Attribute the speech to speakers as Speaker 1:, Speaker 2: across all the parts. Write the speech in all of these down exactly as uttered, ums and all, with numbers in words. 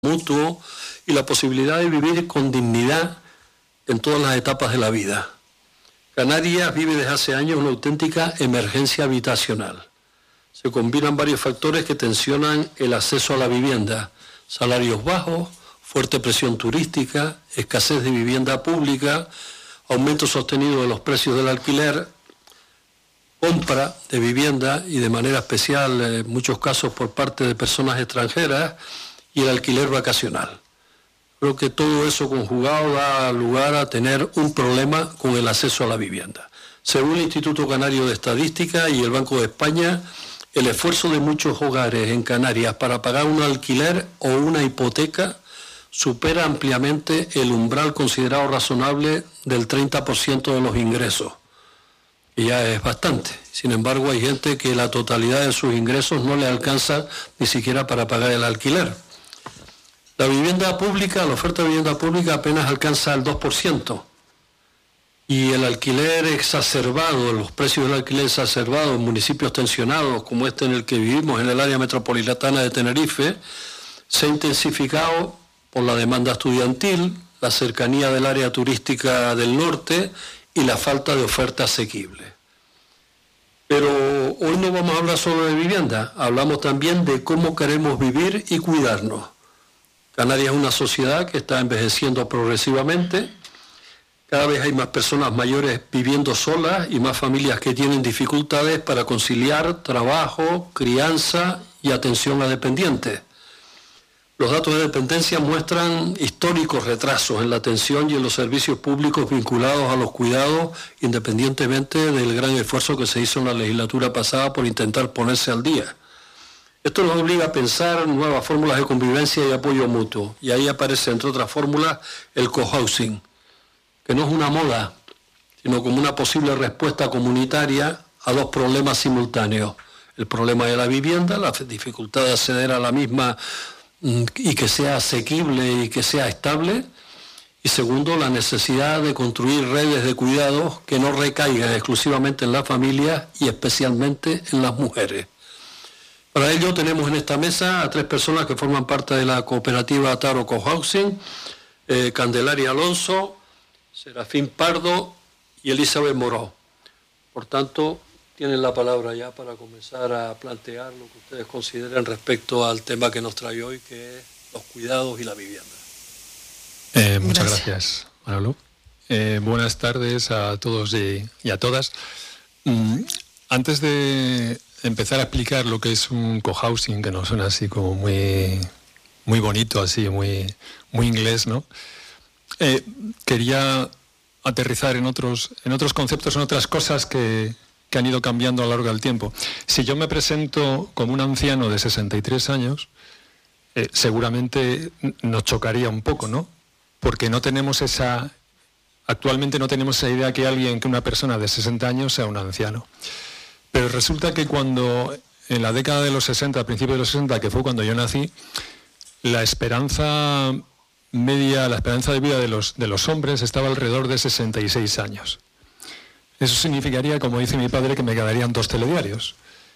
Speaker 1: mutuo y la posibilidad de vivir con dignidad en todas las etapas de la vida. Canarias vive desde hace años una auténtica emergencia habitacional. Se combinan varios factores que tensionan el acceso a la vivienda: salarios bajos, fuerte presión turística, escasez de vivienda pública, aumento sostenido de los precios del alquiler, compra de vivienda y de manera especial en muchos casos por parte de personas extranjeras, y el alquiler vacacional. Creo que todo eso conjugado da lugar a tener un problema con el acceso a la vivienda. Según el Instituto Canario de Estadística y el Banco de España, el esfuerzo de muchos hogares en Canarias para pagar un alquiler o una hipoteca supera ampliamente el umbral considerado razonable del treinta por ciento de los ingresos, y ya es bastante. Sin embargo, hay gente que la totalidad de sus ingresos no le alcanza ni siquiera para pagar el alquiler. La vivienda pública, la oferta de vivienda pública apenas alcanza el dos por ciento, y el alquiler exacerbado, los precios del alquiler exacerbado en municipios tensionados como este en el que vivimos, en el área metropolitana de Tenerife, se ha intensificado por la demanda estudiantil, la cercanía del área turística del norte y la falta de oferta asequible. Pero hoy no vamos a hablar solo de vivienda, hablamos también de cómo queremos vivir y cuidarnos. Canarias es una sociedad que está envejeciendo progresivamente. Cada vez hay más personas mayores viviendo solas y más familias que tienen dificultades para conciliar trabajo, crianza y atención a dependientes. Los datos de dependencia muestran históricos retrasos en la atención y en los servicios públicos vinculados a los cuidados, independientemente del gran esfuerzo que se hizo en la legislatura pasada por intentar ponerse al día. Esto nos obliga a pensar nuevas fórmulas de convivencia y apoyo mutuo. Y ahí aparece, entre otras fórmulas, el cohousing, que no es una moda, sino como una posible respuesta comunitaria a dos problemas simultáneos: el problema de la vivienda, la dificultad de acceder a la misma y que sea asequible y que sea estable, y segundo, la necesidad de construir redes de cuidados que no recaigan exclusivamente en las familias y especialmente en las mujeres. Para ello tenemos en esta mesa a tres personas que forman parte de la cooperativa Taro Cohousing: eh, Candelaria Alonso, Serafín Pardo y Elizabeth Moró. Por tanto, tienen la palabra ya para comenzar a plantear lo que ustedes consideren respecto al tema que nos trae hoy, que es los cuidados y la vivienda.
Speaker 2: Eh, muchas gracias, gracias Manolo. Eh, buenas tardes a todos y, y a todas. Mm, antes de empezar a explicar lo que es un cohousing, que nos suena así como muy, muy bonito, así muy, muy inglés, ¿no? Eh, quería aterrizar en otros, en otros conceptos, en otras cosas que, que han ido cambiando a lo largo del tiempo. Si yo me presento como un anciano de sesenta y tres años, eh, seguramente nos chocaría un poco, ¿no? Porque no tenemos esa, actualmente no tenemos esa idea que alguien, que una persona de sesenta años sea un anciano. Pero resulta que cuando, en la década de los sesenta, a principios de los sesenta, que fue cuando yo nací, la esperanza media, la esperanza de vida de los, de los hombres estaba alrededor de sesenta y seis años. Eso significaría, como dice mi padre, que me quedarían dos telediarios.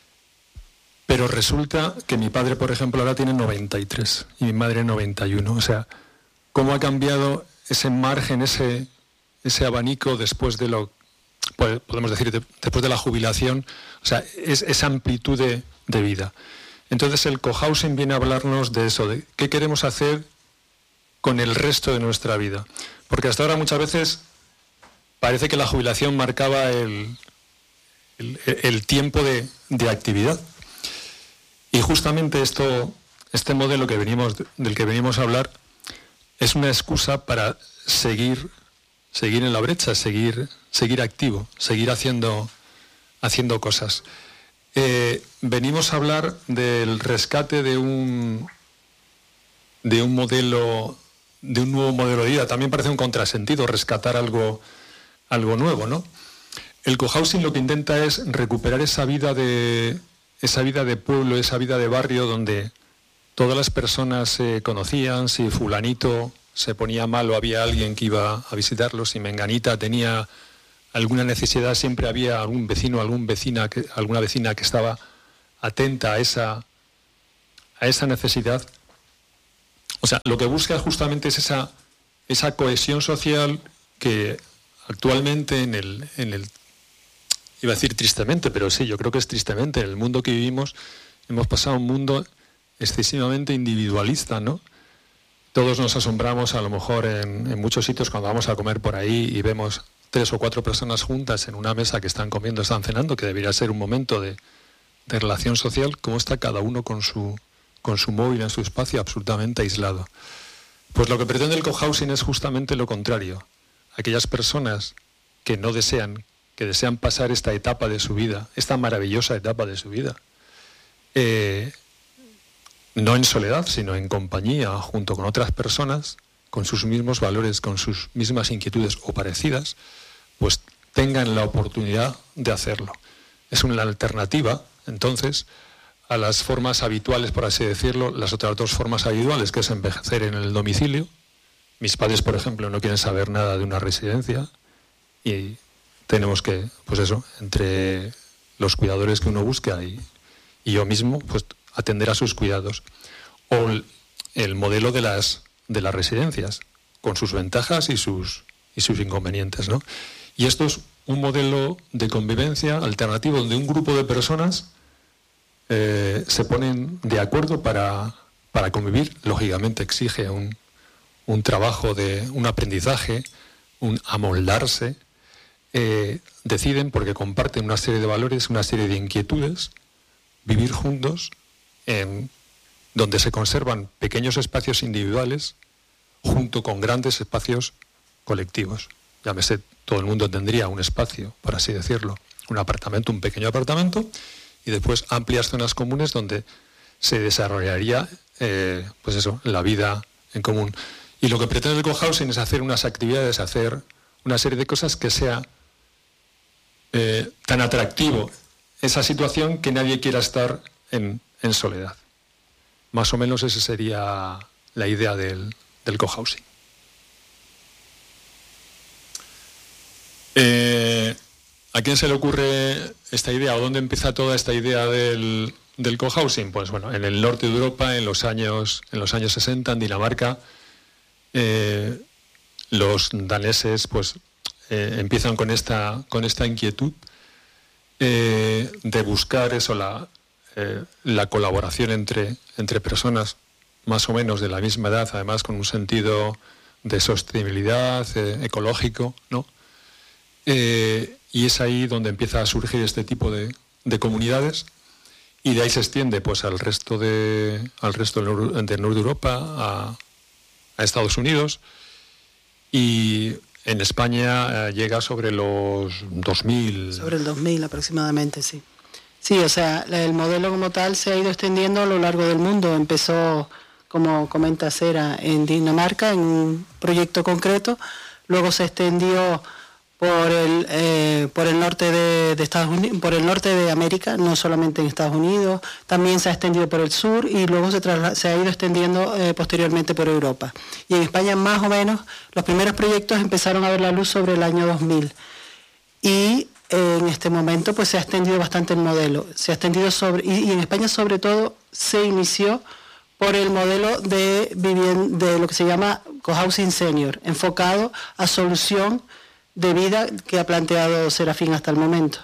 Speaker 2: Pero resulta que mi padre, por ejemplo, ahora tiene noventa y tres y mi madre noventa y uno. O sea, ¿cómo ha cambiado ese margen, ese, ese abanico después de lo, podemos decir, de, después de la jubilación? O sea, es, esa amplitud de, de vida. Entonces el cohousing viene a hablarnos de eso, de qué queremos hacer con el resto de nuestra vida. Porque hasta ahora muchas veces parece que la jubilación marcaba el, el, el tiempo de, de actividad. Y justamente esto, este modelo que venimos, del que venimos a hablar es una excusa para seguir, seguir en la brecha, seguir, seguir activo, seguir haciendo, haciendo cosas. Eh, venimos a hablar del rescate de un, de un modelo, de un nuevo modelo de vida. También parece un contrasentido rescatar algo, algo nuevo, ¿no? El cohousing lo que intenta es recuperar esa vida de, esa vida de pueblo, esa vida de barrio donde todas las personas se conocían. Si fulanito se ponía mal o había alguien que iba a visitarlo, si menganita tenía alguna necesidad, siempre había algún vecino, algún vecina que, alguna vecina que estaba atenta a esa, a esa necesidad. o sea, lo que busca justamente es esa, esa cohesión social que actualmente en el, en el, iba a decir tristemente, pero sí, yo creo que es tristemente, en el mundo que vivimos hemos pasado a un mundo excesivamente individualista, ¿no? Todos nos asombramos a lo mejor en, en muchos sitios cuando vamos a comer por ahí y vemos tres o cuatro personas juntas en una mesa que están comiendo, están cenando, que debería ser un momento de, de relación social, cómo está cada uno con su, con su móvil en su espacio absolutamente aislado. Pues lo que pretende el cohousing es justamente lo contrario. Aquellas personas que no desean, que desean pasar esta etapa de su vida, esta maravillosa etapa de su vida, eh, no en soledad, sino en compañía, junto con otras personas, con sus mismos valores, con sus mismas inquietudes o parecidas, pues tengan la oportunidad de hacerlo. Es una alternativa, entonces, a las formas habituales, por así decirlo, las otras dos formas habituales, que es envejecer en el domicilio. Mis padres, por ejemplo, no quieren saber nada de una residencia y tenemos que, pues eso, entre los cuidadores que uno busca y, y yo mismo, pues atender a sus cuidados. O el, el modelo de las, de las residencias, con sus ventajas y sus, y sus inconvenientes, ¿no? Y esto es un modelo de convivencia alternativo donde un grupo de personas eh, se ponen de acuerdo para, para convivir. Lógicamente exige un, un trabajo, de un aprendizaje, un amoldarse. Eh, deciden, porque comparten una serie de valores, una serie de inquietudes, vivir juntos en donde se conservan pequeños espacios individuales junto con grandes espacios colectivos. Llámese, todo el mundo tendría un espacio, por así decirlo, un apartamento, un pequeño apartamento, y después amplias zonas comunes donde se desarrollaría, eh, pues eso, la vida en común. Y lo que pretende el cohousing es hacer unas actividades, hacer una serie de cosas que sea eh, tan atractivo esa situación que nadie quiera estar en, en soledad. Más o menos esa sería la idea del, del cohousing. Eh, ¿A quién se le ocurre esta idea o dónde empieza toda esta idea del, del cohousing? Pues bueno, en el norte de Europa, en los años, en los años sesenta, en Dinamarca, eh, los daneses pues eh, empiezan con esta, con esta inquietud eh, de buscar eso, la, eh, la colaboración entre, entre personas más o menos de la misma edad, además con un sentido de sostenibilidad eh, ecológico, ¿no? Eh, y es ahí donde empieza a surgir este tipo de, de comunidades, y de ahí se extiende pues al resto de al resto del norte de Europa, a, a Estados Unidos, y en España eh, llega sobre los dos mil.
Speaker 3: Sobre el dos mil aproximadamente, sí. Sí, o sea, el modelo como tal se ha ido extendiendo a lo largo del mundo. Empezó, como comenta Cera, en Dinamarca, en un proyecto concreto, luego se extendió por el eh, por el norte de, de Estados Unidos, por el norte de América, no solamente en Estados Unidos, también se ha extendido por el sur y luego se, se ha ido extendiendo eh, posteriormente por Europa. Y en España más o menos los primeros proyectos empezaron a ver la luz sobre el año dos mil y eh, en este momento pues se ha extendido bastante el modelo, se ha extendido sobre y, y en España sobre todo se inició por el modelo de vivienda, de lo que se llama cohousing senior, enfocado a solución de vida que ha planteado Serafín hasta el momento.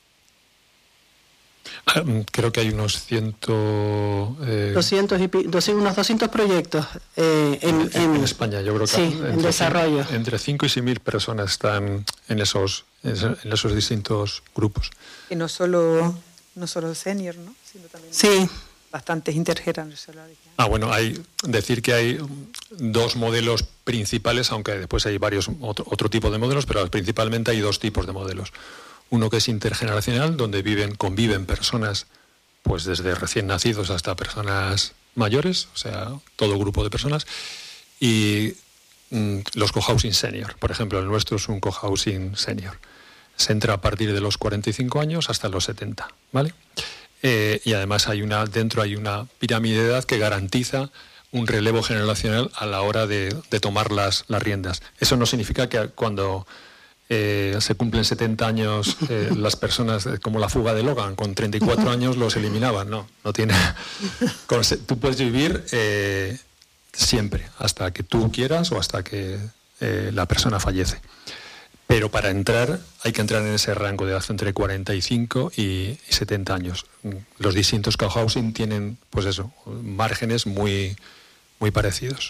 Speaker 2: Creo que hay unos ciento... Eh,
Speaker 3: doscientos y, doscientos, unos doscientos proyectos eh, en,
Speaker 2: en, en España, yo creo que...
Speaker 3: Sí,
Speaker 2: entre,
Speaker 3: en desarrollo.
Speaker 2: Entre cinco y seis mil personas están en esos, en esos distintos grupos.
Speaker 4: Y no solo, no solo senior, ¿no? Sino también...
Speaker 3: Sí.
Speaker 4: Bastantes intergeneracionales.
Speaker 2: Ah, bueno, hay decir que hay dos modelos principales, aunque después hay varios otro, otro tipo de modelos, pero principalmente hay dos tipos de modelos. Uno que es intergeneracional, donde viven, conviven personas, pues desde recién nacidos hasta personas mayores, o sea, todo grupo de personas, y mm, los cohousing senior. Por ejemplo, el nuestro es un cohousing senior. Se entra a partir de los cuarenta y cinco años hasta los setenta, ¿vale? Eh, y además hay una dentro hay una pirámide de edad que garantiza un relevo generacional a la hora de, de tomar las, las riendas. Eso no significa que cuando eh, se cumplen setenta años eh, las personas, eh, como la fuga de Logan, con treinta y cuatro años los eliminaban. No, no tiene... Con, tú puedes vivir eh, siempre, hasta que tú quieras o hasta que eh, la persona fallece. Pero para entrar hay que entrar en ese rango de edad entre cuarenta y cinco y setenta años. Los distintos cohousing tienen, pues eso, márgenes muy, muy parecidos.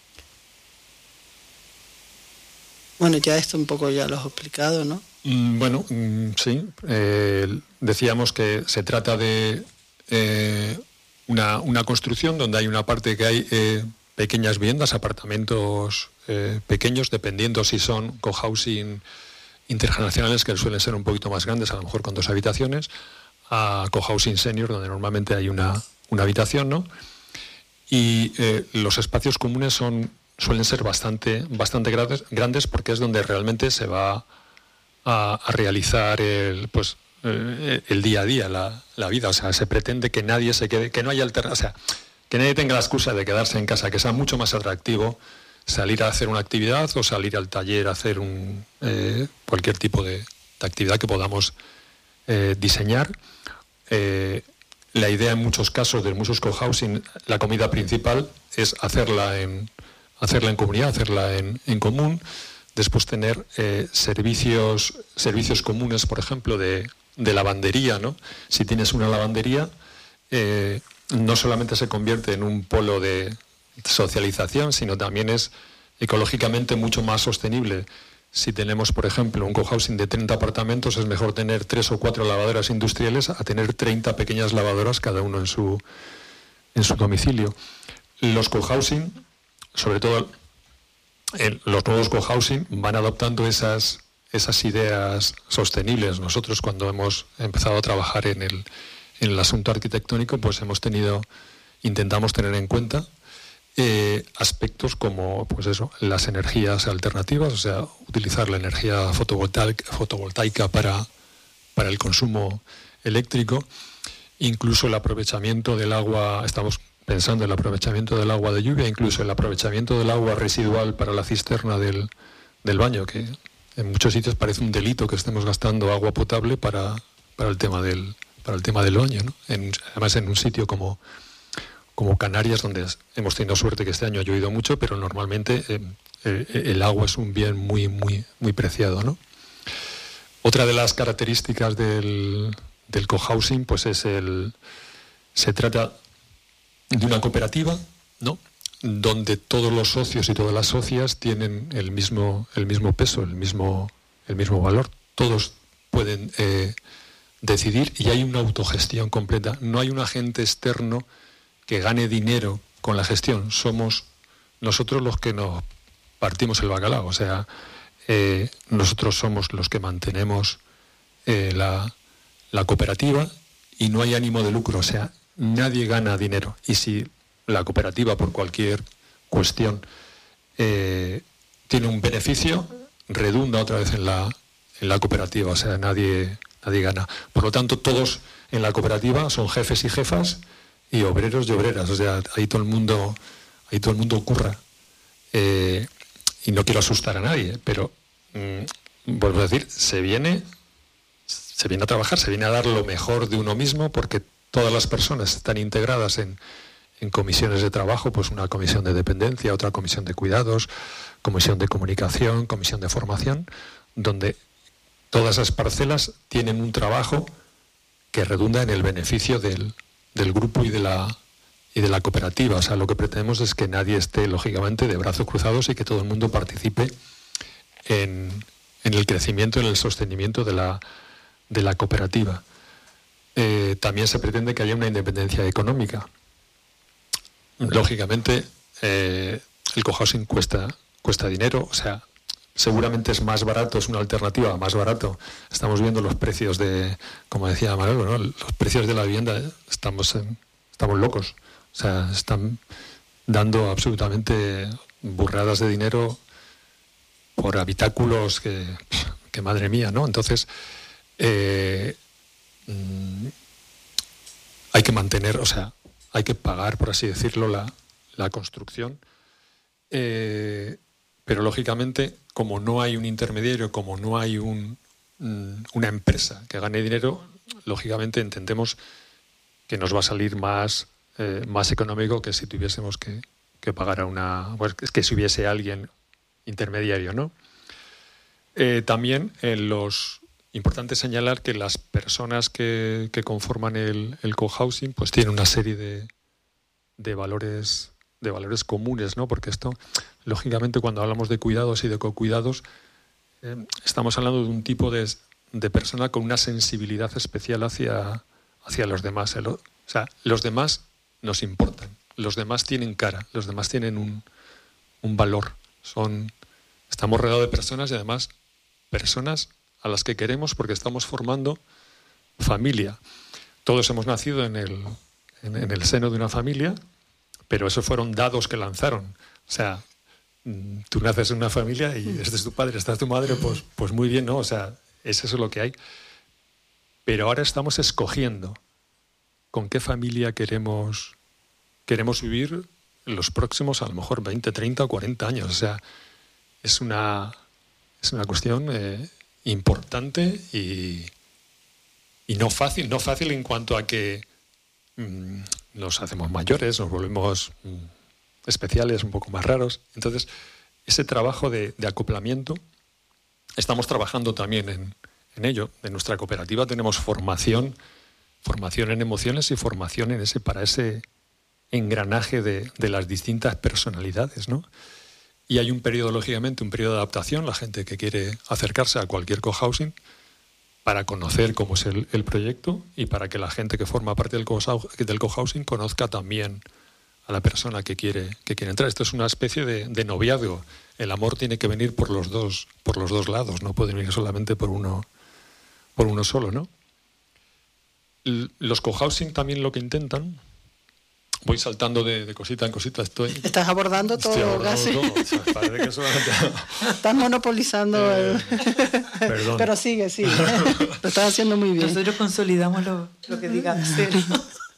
Speaker 3: Bueno, ya esto un poco ya lo has explicado, ¿no?
Speaker 2: Mm, bueno, mm, sí. Eh, decíamos que se trata de eh, una, una construcción donde hay una parte que hay eh, pequeñas viviendas, apartamentos eh, pequeños, dependiendo si son cohousing intergeneracionales, que suelen ser un poquito más grandes, a lo mejor con dos habitaciones, a cohousing senior, donde normalmente hay una, una habitación, ¿no? Y eh, los espacios comunes son suelen ser bastante, bastante grandes, grandes porque es donde realmente se va a, a realizar el, pues, eh, el día a día, la, la vida. O sea, se pretende que nadie se quede, que no haya alternativa, o sea, que nadie tenga la excusa de quedarse en casa, que sea mucho más atractivo salir a hacer una actividad o salir al taller a hacer un, eh, cualquier tipo de, de actividad que podamos eh, diseñar. Eh, la idea en muchos casos de muchos cohousing, la comida principal es hacerla en, hacerla en comunidad, hacerla en, en común, después tener eh, servicios, servicios comunes, por ejemplo, de, de lavandería, ¿no? Si tienes una lavandería, eh, no solamente se convierte en un polo de socialización, sino también es ecológicamente mucho más sostenible. Si tenemos, por ejemplo, un cohousing de treinta apartamentos, es mejor tener tres o cuatro lavadoras industriales a tener treinta pequeñas lavadoras, cada uno en su, en su domicilio. Los cohousing, sobre todo el, los nuevos cohousing, van adoptando esas, esas ideas sostenibles. Nosotros, cuando hemos empezado a trabajar en el, en el asunto arquitectónico, pues hemos tenido, intentamos tener en cuenta Eh, aspectos como, pues eso, las energías alternativas, o sea, utilizar la energía fotovoltaica, fotovoltaica para, para el consumo eléctrico, incluso el aprovechamiento del agua, estamos pensando en el aprovechamiento del agua de lluvia, incluso el aprovechamiento del agua residual para la cisterna del, del baño, que en muchos sitios parece un delito que estemos gastando agua potable para, para el tema del, para el tema del baño, ¿no? En, además en un sitio como como Canarias, donde hemos tenido suerte que este año ha llovido mucho, pero normalmente eh, eh, el agua es un bien muy, muy, muy preciado, ¿no? Otra de las características del, del cohousing, pues es el, se trata de una cooperativa, ¿no? Donde todos los socios y todas las socias tienen el mismo, el mismo peso, el mismo, el mismo valor. Todos pueden eh, decidir y hay una autogestión completa. No hay un agente externo que gane dinero con la gestión. Somos nosotros los que nos partimos el bacalao. O sea, eh, nosotros somos los que mantenemos eh, la, la cooperativa y no hay ánimo de lucro. O sea, nadie gana dinero. Y si la cooperativa, por cualquier cuestión, eh, tiene un beneficio, redunda otra vez en la, en la cooperativa. O sea, nadie, nadie gana. Por lo tanto, todos en la cooperativa son jefes y jefas y obreros y obreras, o sea, ahí todo el mundo, ahí todo el mundo curra. Eh, y no quiero asustar a nadie, pero mmm, vuelvo a decir, se viene, se viene a trabajar, se viene a dar lo mejor de uno mismo, porque todas las personas están integradas en, en comisiones de trabajo, pues una comisión de dependencia, otra comisión de cuidados, comisión de comunicación, comisión de formación, donde todas esas parcelas tienen un trabajo que redunda en el beneficio del del grupo y de la y de la cooperativa. O sea, lo que pretendemos es que nadie esté, lógicamente, de brazos cruzados y que todo el mundo participe en, en el crecimiento, en el sostenimiento de la, de la cooperativa. Eh, también se pretende que haya una independencia económica. Lógicamente, eh, el cohousing cuesta, cuesta dinero, o sea, seguramente es más barato, es una alternativa más barato. Estamos viendo los precios de, como decía Manolo, ¿no? Los precios de la vivienda, estamos, en, estamos locos. O sea, están dando absolutamente burradas de dinero por habitáculos que, que madre mía, ¿no? Entonces, eh, hay que mantener, o sea, hay que pagar, por así decirlo, la, la construcción. Eh, pero lógicamente, como no hay un intermediario, como no hay un, una empresa que gane dinero, lógicamente entendemos que nos va a salir más, eh, más económico que si tuviésemos que, que pagara una, pues, que si hubiese alguien intermediario, ¿no? Eh, también en los importante señalar que las personas que, que conforman el, el cohousing pues tienen una serie de, de valores de valores comunes, ¿no? Porque esto, lógicamente, cuando hablamos de cuidados y de cocuidados, eh, estamos hablando de un tipo de, de persona con una sensibilidad especial hacia, hacia los demás. O sea, los demás nos importan, los demás tienen cara, los demás tienen un, un valor. Son, estamos rodeados de personas y además personas a las que queremos porque estamos formando familia. Todos hemos nacido en el, en, en el seno de una familia, pero esos fueron dados que lanzaron. O sea, tú naces en una familia y este es tu padre, esta es tu madre, pues, pues muy bien, ¿no? O sea, es eso lo que hay. Pero ahora estamos escogiendo con qué familia queremos, queremos vivir los próximos, a lo mejor, veinte, treinta o cuarenta años. O sea, es una, es una cuestión eh, importante y, y no fácil, no fácil en cuanto a que mmm, nos hacemos mayores, nos volvemos mmm, especiales, un poco más raros. Entonces, ese trabajo de, de acoplamiento, estamos trabajando también en, en ello. En nuestra cooperativa tenemos formación, formación en emociones y formación en ese, para ese engranaje de, de las distintas personalidades, ¿no? Y hay un periodo, lógicamente, un periodo de adaptación, la gente que quiere acercarse a cualquier cohousing para conocer cómo es el, el proyecto y para que la gente que forma parte del, co del cohousing conozca también a la persona que quiere, que quiere entrar. Esto es una especie de, de noviazgo. El amor tiene que venir por los dos, por los dos lados, no puede venir solamente por uno, por uno solo, ¿no? Los cohousing también lo que intentan, voy saltando de, de cosita en cosita, estoy...
Speaker 3: Estás abordando todo,
Speaker 2: estoy abordando
Speaker 3: casi.
Speaker 2: todo. O sea, parece que solamente...
Speaker 3: Estás monopolizando
Speaker 2: eh,
Speaker 3: el...
Speaker 2: Perdón.
Speaker 3: Pero sigue, sigue. Lo estás haciendo muy bien.
Speaker 4: Nosotros consolidamos lo, lo que diga Celso.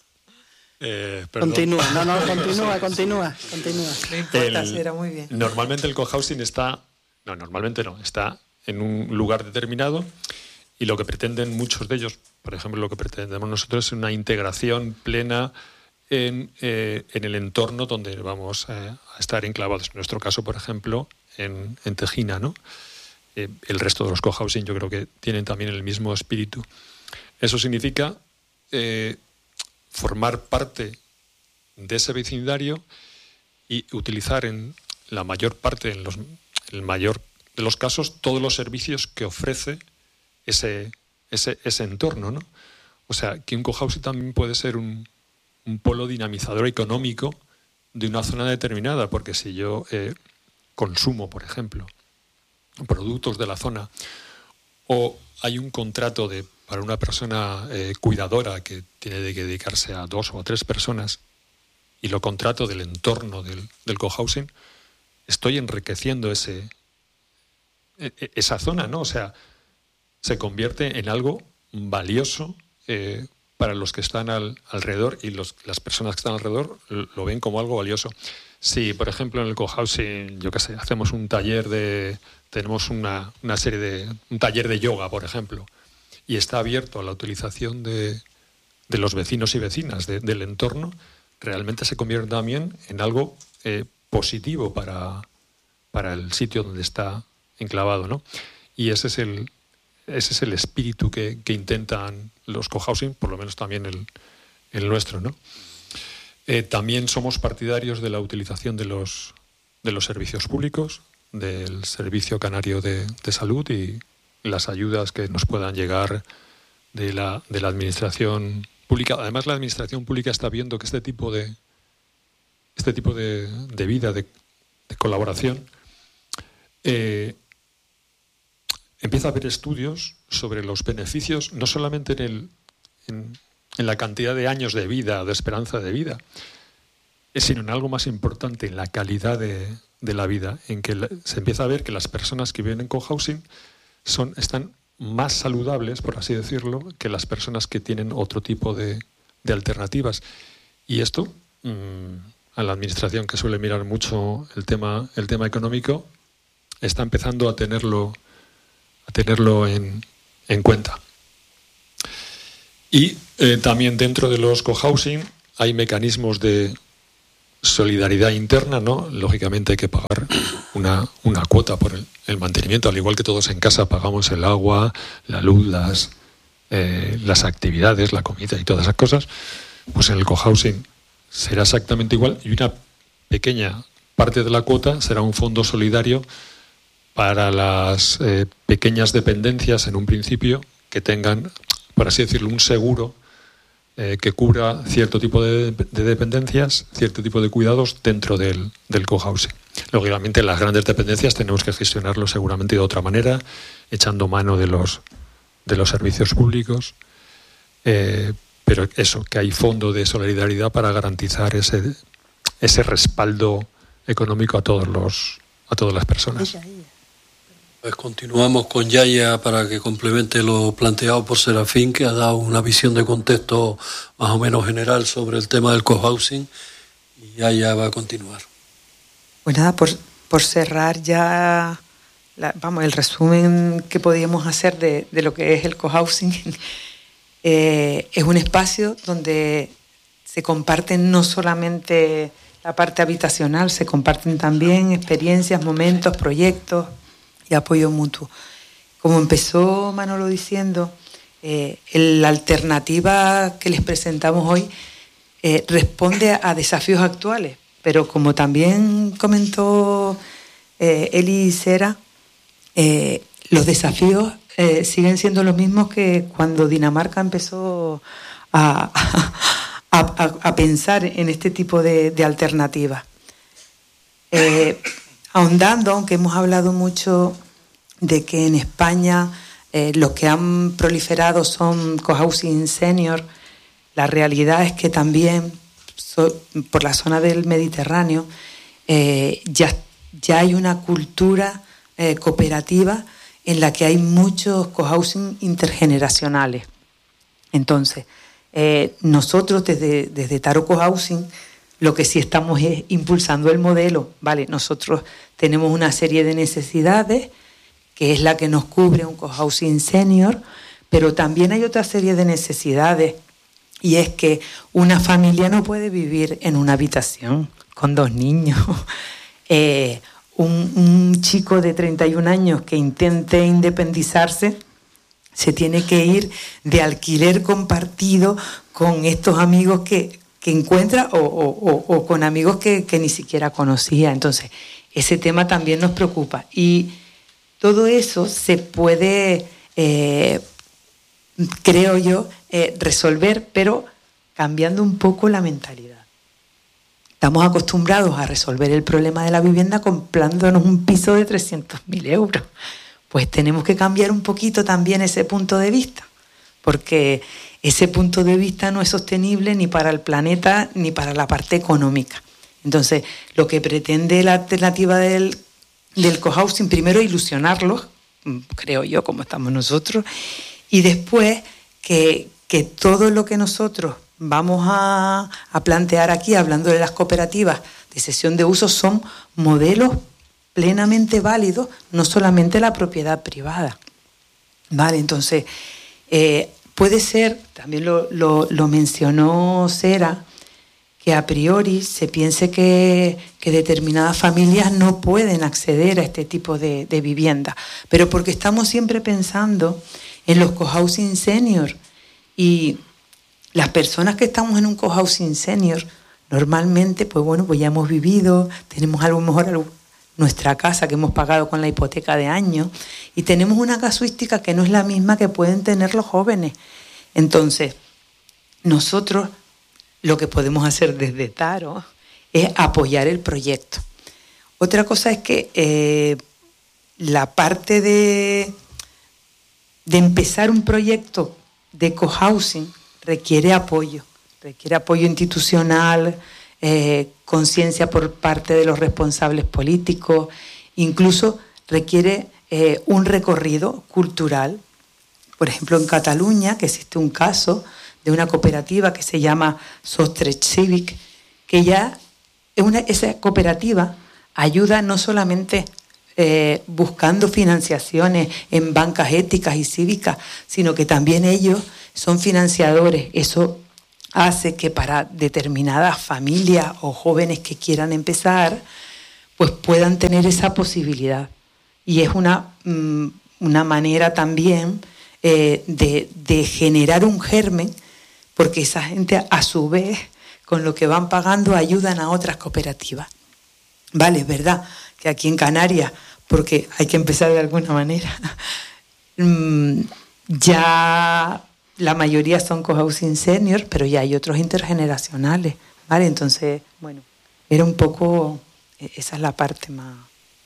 Speaker 2: Eh,
Speaker 3: continúa, no, no, continúa, continúa, continúa.
Speaker 4: No importa,
Speaker 2: el,
Speaker 4: será muy bien.
Speaker 2: Normalmente el cohousing está... No, normalmente no. Está en un lugar determinado y lo que pretenden muchos de ellos, por ejemplo, lo que pretendemos nosotros es una integración plena En, eh, en el entorno donde vamos eh, a estar enclavados. En nuestro caso, por ejemplo, en, en Tejina, ¿no? Eh, el resto de los cohousing yo creo que tienen también el mismo espíritu. Eso significa eh, formar parte de ese vecindario y utilizar en la mayor parte, en los, el mayor de los casos, todos los servicios que ofrece ese, ese, ese entorno, ¿no? O sea, que un cohousing también puede ser un un polo dinamizador económico de una zona determinada, porque si yo eh, consumo, por ejemplo, productos de la zona, o hay un contrato de, para una persona eh, cuidadora que tiene que dedicarse a dos o tres personas, y lo contrato del entorno del, del cohousing, estoy enriqueciendo ese, esa zona, ¿no? O sea, se convierte en algo valioso eh, para los que están al, alrededor y los, las personas que están alrededor lo ven como algo valioso. Si, por ejemplo, en el cohousing, yo qué sé, hacemos un taller de... tenemos una, una serie de... un taller de yoga, por ejemplo, y está abierto a la utilización de, de los vecinos y vecinas de, del entorno, realmente se convierte también en algo eh, positivo para, para el sitio donde está enclavado, ¿no? Y ese es el... Ese es el espíritu que, que intentan los cohousing, por lo menos también el, el nuestro, ¿no? Eh, también somos partidarios de la utilización de los, de los servicios públicos, del Servicio Canario de, de Salud y las ayudas que nos puedan llegar de la, de la administración pública. Además, la administración pública está viendo que este tipo de, este tipo de, de vida, de, de colaboración, eh, empieza a haber estudios sobre los beneficios, no solamente en, el, en, en la cantidad de años de vida, de esperanza de vida, sino en algo más importante, en la calidad de, de la vida, en que la, se empieza a ver que las personas que viven en cohousing son, están más saludables, por así decirlo, que las personas que tienen otro tipo de, de alternativas. Y esto, mmm, a la administración, que suele mirar mucho el tema, el tema económico, está empezando a tenerlo a tenerlo en, en cuenta. Y eh, también dentro de los cohousing hay mecanismos de, solidaridad interna, ¿no? Lógicamente hay que pagar una, una cuota por el, el mantenimiento, al igual que todos en casa pagamos el agua, la luz, las, eh, las actividades, la comida y todas esas cosas, pues en el cohousing será exactamente igual, y una pequeña parte de la cuota será un fondo solidario para las eh, pequeñas dependencias en un principio que tengan, por así decirlo, un seguro eh, que cubra cierto tipo de, de dependencias, cierto tipo de cuidados dentro del, del cohousing. Lógicamente, las grandes dependencias tenemos que gestionarlo seguramente de otra manera, echando mano de los, de los servicios públicos, eh, pero eso, que hay fondo de solidaridad para garantizar ese, ese respaldo económico a todos los a todas las personas.
Speaker 1: Pues continuamos con Yaya para que complemente lo planteado por Serafín, que ha dado una visión de contexto más o menos general sobre el tema del cohousing, y Yaya va a continuar.
Speaker 4: Pues nada, por, por cerrar ya, la, vamos, el resumen que podíamos hacer de, de lo que es el cohousing, eh, es un espacio donde se comparten no solamente la parte habitacional, se comparten también experiencias, momentos, proyectos y apoyo mutuo. Como empezó Manolo diciendo, eh, la alternativa que les presentamos hoy eh, responde a desafíos actuales, pero como también comentó eh, Eli Cera, eh, los desafíos eh, siguen siendo los mismos que cuando Dinamarca empezó a, a, a, a pensar en este tipo de, de alternativas. Eh, ahondando, aunque hemos hablado mucho de que en España eh, los que han proliferado son cohousing senior, la realidad es que también so, por la zona del Mediterráneo eh, ya, ya hay una cultura eh, cooperativa en la que hay muchos cohousing intergeneracionales. Entonces, eh, nosotros desde, desde Taro Cohousing lo que sí estamos es impulsando el modelo. Vale, nosotros tenemos una serie de necesidades que es la que nos cubre un cohousing senior, pero también hay otra serie de necesidades, y es que una familia no puede vivir en una habitación con dos niños. Eh, un, un chico de treinta y un años que intente independizarse se tiene que ir de alquiler compartido con estos amigos que, que encuentra o, o, o con amigos que, que ni siquiera conocía. Entonces, ese tema también nos preocupa. Y todo eso se puede, eh, creo yo, eh, resolver, pero cambiando un poco la mentalidad. Estamos acostumbrados a resolver el problema de la vivienda comprándonos un piso de trescientos mil euros. Pues tenemos que cambiar un poquito también ese punto de vista, porque ese punto de vista no es sostenible ni para el planeta ni para la parte económica. Entonces, lo que pretende la alternativa del, del cohousing, primero ilusionarlos, creo yo, como estamos nosotros, y después que, que todo lo que nosotros vamos a, a plantear aquí, hablando de las cooperativas de cesión de uso, son modelos plenamente válidos, no solamente la propiedad privada. Vale, entonces, eh, puede ser, también lo, lo, lo mencionó Cera, que a priori se piense que, que determinadas familias no pueden acceder a este tipo de, de vivienda, pero porque estamos siempre pensando en los cohousing senior, y las personas que estamos en un cohousing senior normalmente, pues bueno, pues ya hemos vivido, tenemos a lo mejor algo, nuestra casa que hemos pagado con la hipoteca de años, y tenemos una casuística que no es la misma que pueden tener los jóvenes. Entonces, nosotros lo que podemos hacer desde Taro es apoyar el proyecto. Otra cosa es que eh, la parte de, de empezar un proyecto de cohousing requiere apoyo, requiere apoyo institucional, eh, conciencia por parte de los responsables políticos, incluso requiere eh, un recorrido cultural. Por ejemplo, en Cataluña, que existe un caso de una cooperativa que se llama Sostret Civic, que ya es una, esa cooperativa ayuda no solamente eh, buscando financiaciones en bancas éticas y cívicas, sino que también ellos son financiadores. Eso hace que para determinadas familias o jóvenes que quieran empezar, pues puedan tener esa posibilidad. Y es una, una manera también eh, de, de generar un germen, porque esa gente a su vez, con lo que van pagando, ayudan a otras cooperativas. Vale, es verdad que aquí en Canarias, porque hay que empezar de alguna manera, ya la mayoría son cohousing senior, pero ya hay otros intergeneracionales, ¿vale? Entonces, bueno, era un poco, esa es la parte más,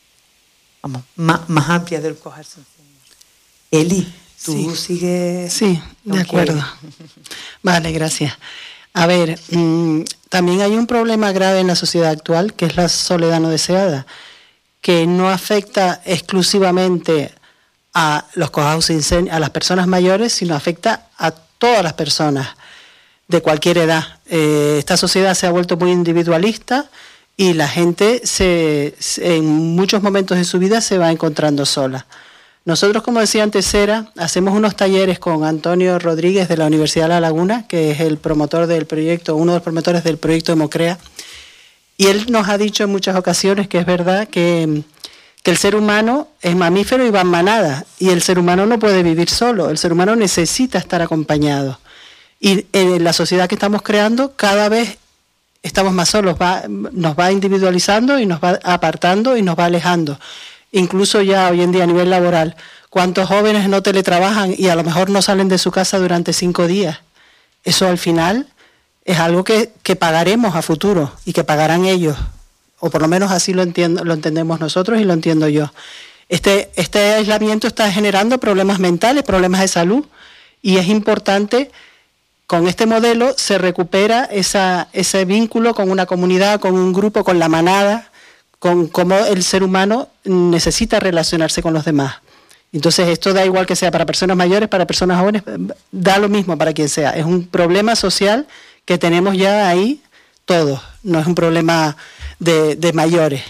Speaker 4: vamos, más, más amplia del cohousing senior. Eli, tú sí. sigues...
Speaker 3: Sí, de acuerdo. Vale, gracias. A ver, mmm, también hay un problema grave en la sociedad actual, que es la soledad no deseada, que no afecta exclusivamente a los cohousing, a las personas mayores, sino afecta a todas las personas de cualquier edad. Eh, esta sociedad se ha vuelto muy individualista y la gente se, se, en muchos momentos de su vida se va encontrando sola. Nosotros, como decía antes Sera, hacemos unos talleres con Antonio Rodríguez de la Universidad de La Laguna, que es el promotor del proyecto, uno de los promotores del proyecto Democrea, y él nos ha dicho en muchas ocasiones que es verdad que, que el ser humano es mamífero y va en manada, y el ser humano no puede vivir solo, el ser humano necesita estar acompañado. Y en la sociedad que estamos creando, cada vez estamos más solos, va, nos va individualizando y nos va apartando y nos va alejando. Incluso ya hoy en día a nivel laboral, ¿cuántos jóvenes no teletrabajan y a lo mejor no salen de su casa durante cinco días? Eso al final es algo que, que pagaremos a futuro y que pagarán ellos, o por lo menos así lo, entiendo, lo entendemos nosotros y lo entiendo yo. Este, este aislamiento está generando problemas mentales, problemas de salud, y es importante, con este modelo se recupera esa, ese vínculo con una comunidad, con un grupo, con la manada, con cómo el ser humano necesita relacionarse con los demás. Entonces esto da igual que sea para personas mayores, para personas jóvenes, da lo mismo para quien sea. Es un problema social que tenemos ya ahí todos, no es un problema de, de mayores.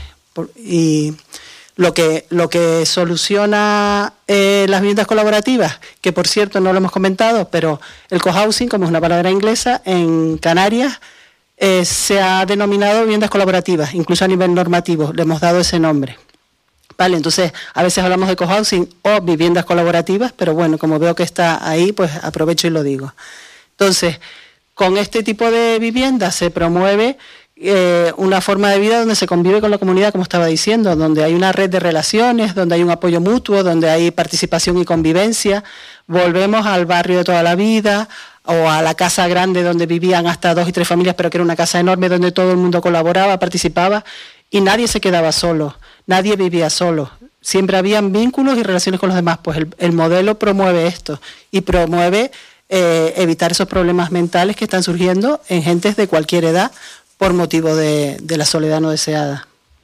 Speaker 3: Y lo que, lo que soluciona eh, las viviendas colaborativas, que por cierto no lo hemos comentado, pero el cohousing, como es una palabra inglesa, en Canarias, Eh, se ha denominado viviendas colaborativas, incluso a nivel normativo, le hemos dado ese nombre. Vale, entonces a veces hablamos de cohousing o viviendas colaborativas, pero bueno, como veo que está ahí, pues aprovecho y lo digo. Entonces, con este tipo de viviendas se promueve eh, una forma de vida donde se convive con la comunidad, como estaba diciendo, donde hay una red de relaciones, donde hay un apoyo mutuo, donde hay participación y convivencia. Volvemos al barrio de toda la vida, o a la casa grande donde vivían hasta dos y tres familias, pero que era una casa enorme donde todo el mundo colaboraba, participaba, y nadie se quedaba solo, nadie vivía solo. Siempre habían vínculos y relaciones con los demás. Pues el, el modelo promueve esto y promueve eh, evitar esos problemas mentales que están surgiendo en gentes de cualquier edad por motivo de, de la soledad no deseada.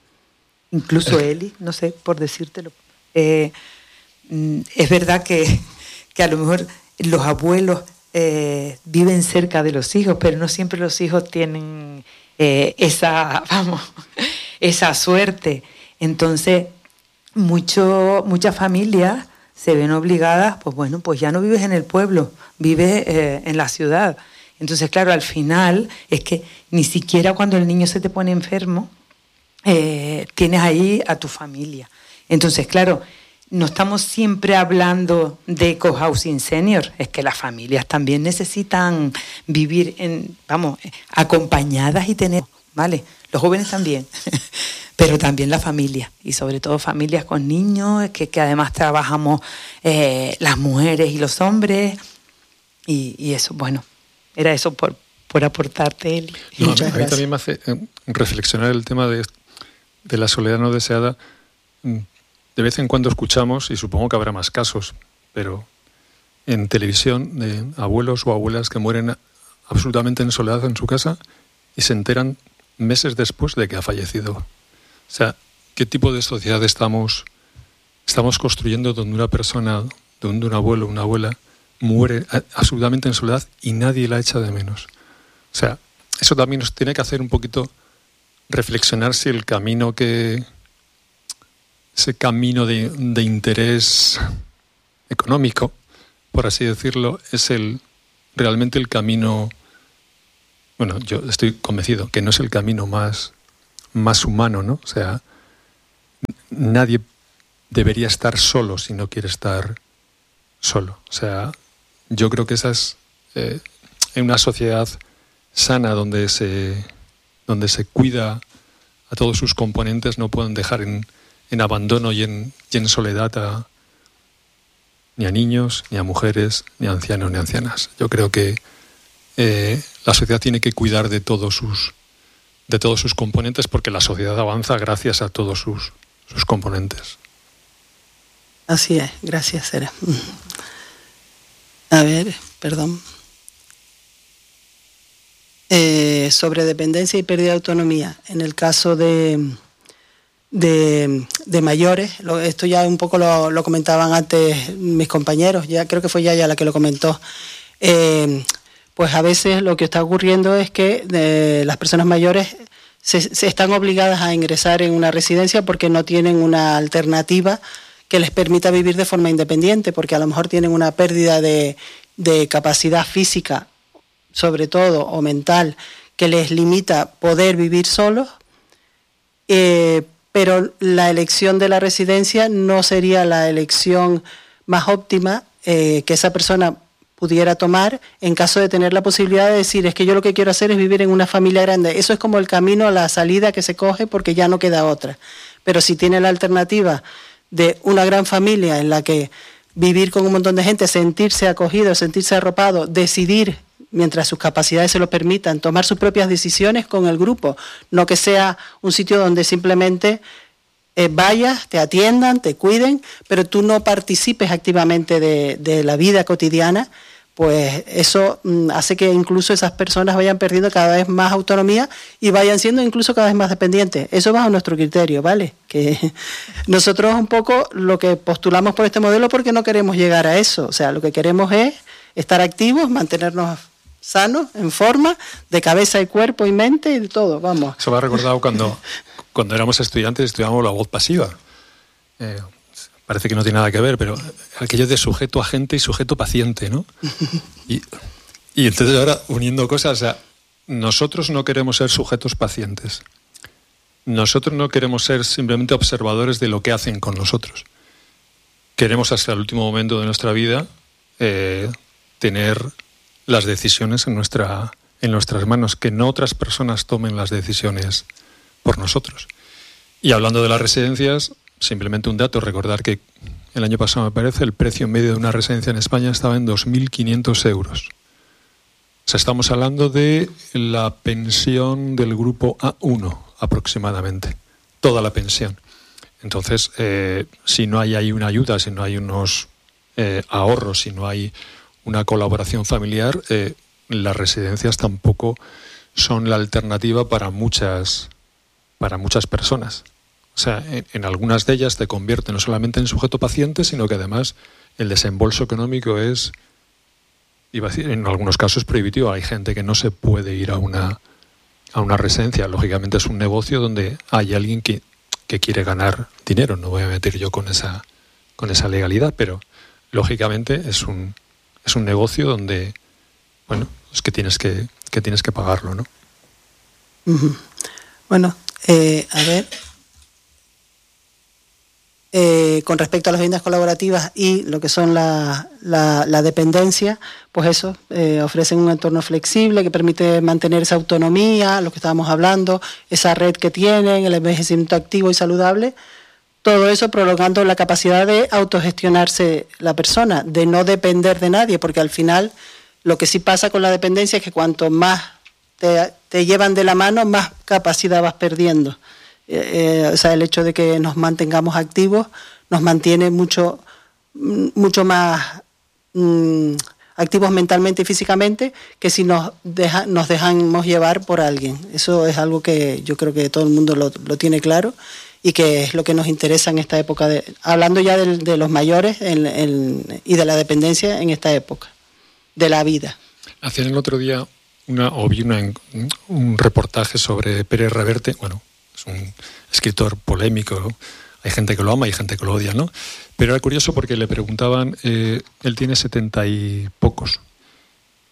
Speaker 4: Incluso Eli, no sé, por decírtelo, eh, es verdad que, que a lo mejor los abuelos Eh, viven cerca de los hijos, pero no siempre los hijos tienen eh, esa, vamos, esa suerte. Entonces, mucho, muchas familias se ven obligadas, pues bueno, pues ya no vives en el pueblo, vives eh, en la ciudad. Entonces, claro, al final es que ni siquiera cuando el niño se te pone enfermo, eh, tienes ahí a tu familia. Entonces, claro, no estamos siempre hablando de cohousing senior, es que las familias también necesitan vivir en, vamos, acompañadas y tener, ¿vale? Los jóvenes también, pero también la familia, y sobre todo familias con niños, que, que además trabajamos eh, las mujeres y los hombres, y, y eso, bueno, era eso por, por aportarte, Eli.
Speaker 2: No, a mí también me hace reflexionar el tema de, de la soledad no deseada. De vez en cuando escuchamos, y supongo que habrá más casos, pero en televisión, de abuelos o abuelas que mueren absolutamente en soledad en su casa y se enteran meses después de que ha fallecido. O sea, ¿qué tipo de sociedad estamos, estamos construyendo donde una persona, donde un abuelo o una abuela muere absolutamente en soledad y nadie la echa de menos? O sea, eso también nos tiene que hacer un poquito reflexionar si el camino que... ese camino de, de interés económico, por así decirlo, es el realmente el camino bueno, yo estoy convencido que no es el camino más, más humano, ¿no? O sea, nadie debería estar solo si no quiere estar solo. O sea, yo creo que esa es, eh, en una sociedad sana donde se, donde se cuida a todos sus componentes, no pueden dejar en, en abandono y en, y en soledad a, ni a niños, ni a mujeres, ni a ancianos, ni a ancianas. Yo creo que eh, la sociedad tiene que cuidar de todos sus, de todos sus componentes, porque la sociedad avanza gracias a todos sus, sus componentes.
Speaker 3: Así es, gracias, Sara. A ver, perdón. Eh, sobre dependencia y pérdida de autonomía. En el caso de, de, de mayores, lo, esto ya un poco lo, lo comentaban antes mis compañeros, ya creo que fue Yaya la que lo comentó. Eh, pues a veces lo que está ocurriendo es que eh, las personas mayores se, se están obligadas a ingresar en una residencia porque no tienen una alternativa que les permita vivir de forma independiente, porque a lo mejor tienen una pérdida de, de capacidad física, sobre todo, o mental, que les limita poder vivir solos, eh, pero la elección de la residencia no sería la elección más óptima eh, que esa persona pudiera tomar en caso de tener la posibilidad de decir, es que yo lo que quiero hacer es vivir en una familia grande. Eso es como el camino a la salida que se coge porque ya no queda otra. Pero si tiene la alternativa de una gran familia en la que vivir con un montón de gente, sentirse acogido, sentirse arropado, decidir, mientras sus capacidades se lo permitan, tomar sus propias decisiones con el grupo, no que sea un sitio donde simplemente eh, vayas, te atiendan, te cuiden, pero tú no participes activamente de, de la vida cotidiana, pues eso mm, hace que incluso esas personas vayan perdiendo cada vez más autonomía y vayan siendo incluso cada vez más dependientes. Eso bajo nuestro criterio, ¿vale? Que nosotros un poco lo que postulamos por este modelo porque no queremos llegar a eso, o sea, lo que queremos es estar activos, mantenernos sanos, en forma, de cabeza y cuerpo y mente y de todo, vamos.
Speaker 2: Eso me ha recordado cuando, cuando éramos estudiantes, estudiábamos la voz pasiva. Eh, parece que no tiene nada que ver, pero aquello de sujeto agente y sujeto paciente, ¿no? Y, y entonces ahora, uniendo cosas, o sea, nosotros no queremos ser sujetos pacientes. Nosotros no queremos ser simplemente observadores de lo que hacen con nosotros. Queremos hasta el último momento de nuestra vida eh, tener las decisiones en, nuestra, en nuestras manos, que no otras personas tomen las decisiones por nosotros. Y hablando de las residencias, simplemente un dato, recordar que el año pasado, me parece, el precio medio de una residencia en España estaba en dos mil quinientos euros. O sea, estamos hablando de la pensión del grupo A uno aproximadamente, toda la pensión. Entonces, eh, si no hay ahí una ayuda, si no hay unos eh, ahorros, si no hay una colaboración familiar, eh, las residencias tampoco son la alternativa para muchas, para muchas personas. O sea, en, en algunas de ellas te convierte no solamente en sujeto paciente, sino que además el desembolso económico es, iba a decir, en algunos casos prohibitivo. Hay gente que no se puede ir a una, a una residencia. Lógicamente es un negocio donde hay alguien que, que quiere ganar dinero. No voy a meter yo con esa, con esa legalidad, pero lógicamente es un Es un negocio donde, bueno, es que tienes que, que tienes que pagarlo, ¿no?
Speaker 3: Uh-huh. Bueno, eh, a ver, eh, con respecto a las viviendas colaborativas y lo que son la, la, la dependencia, pues eso, eh, ofrecen un entorno flexible que permite mantener esa autonomía, lo que estábamos hablando, esa red que tienen, el envejecimiento activo y saludable. Todo eso prolongando la capacidad de autogestionarse la persona, de no depender de nadie, porque al final lo que sí pasa con la dependencia es que cuanto más te, te llevan de la mano, más capacidad vas perdiendo. Eh, eh, o sea, el hecho de que nos mantengamos activos nos mantiene mucho, mucho más mmm, activos mentalmente y físicamente que si nos, deja, nos dejamos llevar por alguien. Eso es algo que yo creo que todo el mundo lo, lo tiene claro. Y que es lo que nos interesa en esta época, de, hablando ya de, de los mayores en, en, y de la dependencia en esta época, de la vida.
Speaker 2: Hacían el otro día, una, o vi una, un reportaje sobre Pérez Reverte, bueno, es un escritor polémico, ¿no? Hay gente que lo ama y gente que lo odia, ¿no? Pero era curioso porque le preguntaban, eh, él tiene setenta y pocos,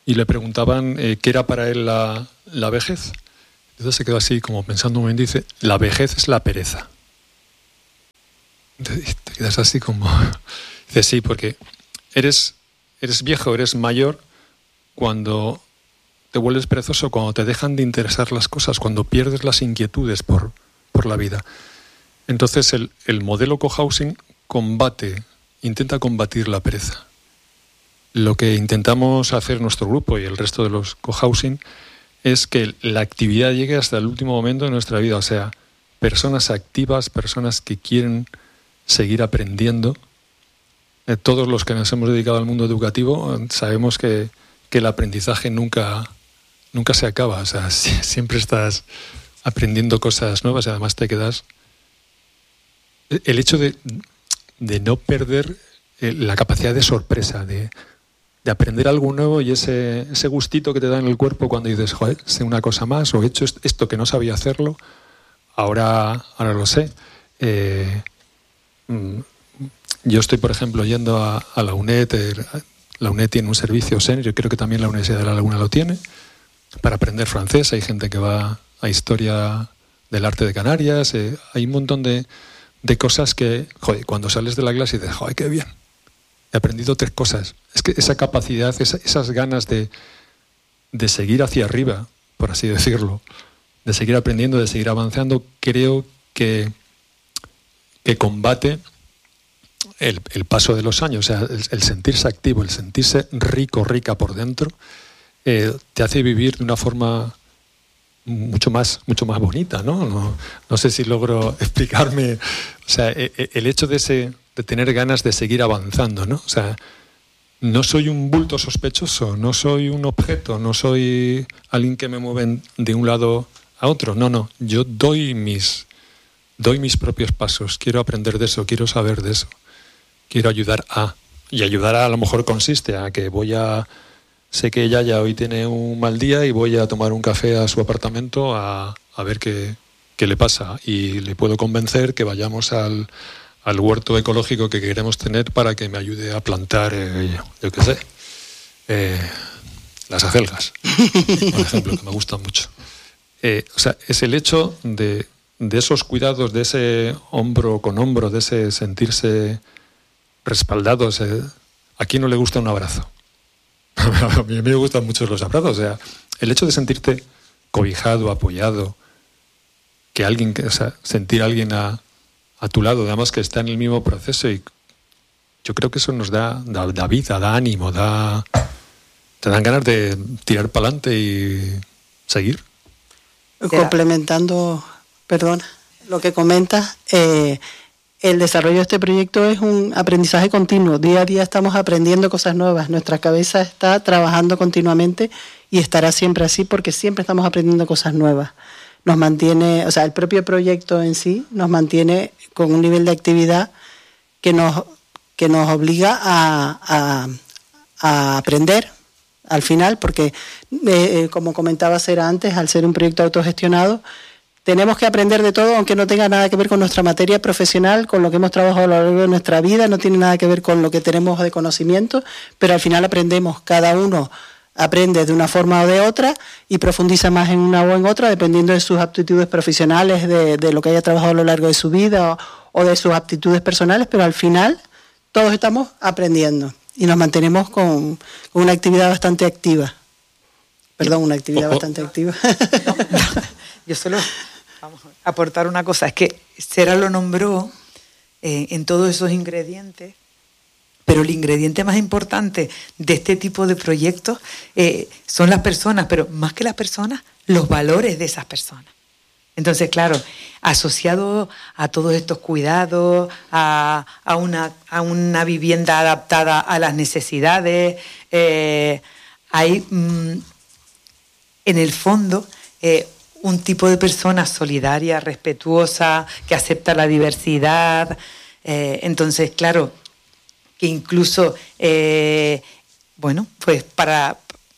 Speaker 2: y le preguntaban eh, qué era para él la, la vejez. Entonces se quedó así como pensando un momento y dice, la vejez es la pereza. Entonces te quedas así como... Dice, sí, porque eres, eres viejo, eres mayor cuando te vuelves perezoso, cuando te dejan de interesar las cosas, cuando pierdes las inquietudes por, por la vida. Entonces el, el modelo cohousing combate, intenta combatir la pereza. Lo que intentamos hacer nuestro grupo y el resto de los cohousing es que la actividad llegue hasta el último momento de nuestra vida, o sea, personas activas, personas que quieren seguir aprendiendo. Eh, todos los que nos hemos dedicado al mundo educativo sabemos que, que el aprendizaje nunca, nunca se acaba, o sea, siempre estás aprendiendo cosas nuevas y además te quedas... El hecho de, de no perder la capacidad de sorpresa, de, de aprender algo nuevo y ese, ese gustito que te da en el cuerpo cuando dices, joder, sé una cosa más, o he hecho esto que no sabía hacerlo, ahora, ahora lo sé. Eh, yo estoy, por ejemplo, yendo a, a la UNED. La UNED tiene un servicio senior, yo creo que también la Universidad de La Laguna lo tiene, para aprender francés. Hay gente que va a Historia del Arte de Canarias, eh, hay un montón de, de cosas que, joder, cuando sales de la clase dices, joder, qué bien, he aprendido tres cosas. Es que esa capacidad, esa, esas ganas de, de seguir hacia arriba, por así decirlo, de seguir aprendiendo, de seguir avanzando, creo que, que combate el, el paso de los años. O sea, el, el sentirse activo, el sentirse rico, rica por dentro, eh, te hace vivir de una forma mucho más, mucho más bonita, ¿no? No, no sé si logro explicarme. O sea, el hecho de, ese, de tener ganas de seguir avanzando, ¿no? O sea, no soy un bulto sospechoso, no soy un objeto, no soy alguien que me mueve de un lado a otro. No, no, yo doy mis, doy mis propios pasos. Quiero aprender de eso, quiero saber de eso. Quiero ayudar a... Y ayudar a, a lo mejor consiste a que voy a... Sé que ella ya hoy tiene un mal día y voy a tomar un café a su apartamento a, a ver qué, qué le pasa. Y le puedo convencer que vayamos al, al huerto ecológico que queremos tener para que me ayude a plantar, eh, yo qué sé, eh, las acelgas, por ejemplo, que me gustan mucho. Eh, o sea, es el hecho de, de esos cuidados, de ese hombro con hombro, de ese sentirse respaldados. Eh, ¿a quién no le gusta un abrazo? A mí me gustan mucho los abrazos. O sea, el hecho de sentirte cobijado, apoyado, que alguien, o sea, sentir a alguien a, a tu lado, además que está en el mismo proceso, y yo creo que eso nos da, da, da vida, da ánimo, da, te dan ganas de tirar para adelante y seguir.
Speaker 3: Complementando, perdón, lo que comentas, eh, el desarrollo de este proyecto es un aprendizaje continuo. Día a día estamos aprendiendo cosas nuevas. Nuestra cabeza está trabajando continuamente y estará siempre así porque siempre estamos aprendiendo cosas nuevas. Nos mantiene, o sea, el propio proyecto en sí nos mantiene con un nivel de actividad que nos, que nos obliga a, a, a aprender al final, porque eh, como comentaba Sera antes, al ser un proyecto autogestionado, tenemos que aprender de todo, aunque no tenga nada que ver con nuestra materia profesional, con lo que hemos trabajado a lo largo de nuestra vida, no tiene nada que ver con lo que tenemos de conocimiento, pero al final aprendemos, cada uno aprende de una forma o de otra y profundiza más en una o en otra, dependiendo de sus aptitudes profesionales, de, de lo que haya trabajado a lo largo de su vida o, o de sus aptitudes personales, pero al final todos estamos aprendiendo y nos mantenemos con, con una actividad bastante activa. Perdón, una actividad oh, oh. bastante activa.
Speaker 4: No, no, yo solo... Vamos a aportar una cosa, es que Sera lo nombró eh, en todos esos ingredientes, pero el ingrediente más importante de este tipo de proyectos eh, son las personas, pero más que las personas, los valores de esas personas. Entonces, claro, asociado a todos estos cuidados, a, a, una, a una vivienda adaptada a las necesidades, eh, hay mm, en el fondo... Eh, un tipo de persona solidaria, respetuosa, que acepta la diversidad. Eh, entonces, claro, que incluso, eh, bueno, pues para,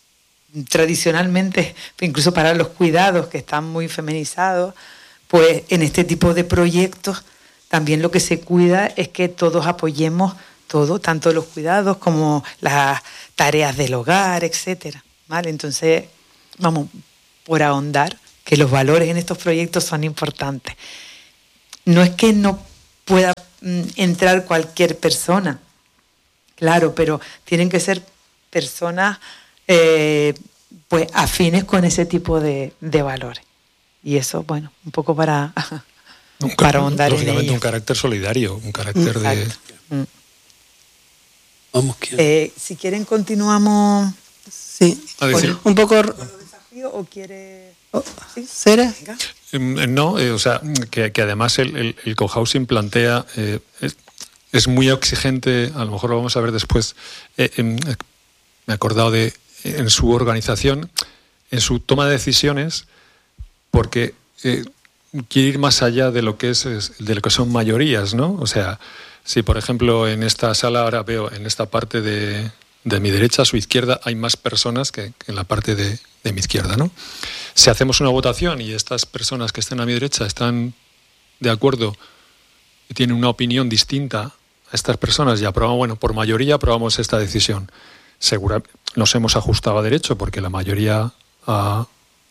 Speaker 4: tradicionalmente, incluso para los cuidados que están muy feminizados, pues en este tipo de proyectos también lo que se cuida es que todos apoyemos todo, tanto los cuidados como las tareas del hogar, etcétera. ¿vale? Entonces, vamos, por ahondar, que los valores en estos proyectos son importantes. No es que no pueda mm, entrar cualquier persona, claro, pero tienen que ser personas eh, pues afines con ese tipo de, de valores. Y eso, bueno, un poco para,
Speaker 2: un,
Speaker 4: para ahondar en
Speaker 2: lógicamente
Speaker 4: ello.
Speaker 2: Un carácter solidario, un carácter
Speaker 4: Exacto.
Speaker 2: de...
Speaker 4: Mm.
Speaker 1: Vamos,
Speaker 4: eh, si quieren continuamos...
Speaker 3: Sí,
Speaker 2: A decir,
Speaker 3: un poco...
Speaker 4: ¿O quiere...?
Speaker 3: Oh,
Speaker 4: ¿Sí?
Speaker 3: ¿Sera?
Speaker 2: No, eh, o sea, que, que además el, el, el cohousing plantea, eh, es, es muy exigente, a lo mejor lo vamos a ver después, eh, eh, me he acordado de, en su organización, en su toma de decisiones, porque eh, quiere ir más allá de lo que es, de lo que son mayorías, ¿no? O sea, si por ejemplo en esta sala ahora veo en esta parte de, de mi derecha a su izquierda hay más personas que, que en la parte de, de mi izquierda, ¿no? Si hacemos una votación y estas personas que están a mi derecha están de acuerdo y tienen una opinión distinta a estas personas y aprobamos, bueno, por mayoría aprobamos esta decisión. Segura, nos hemos ajustado a derecho porque la mayoría ha,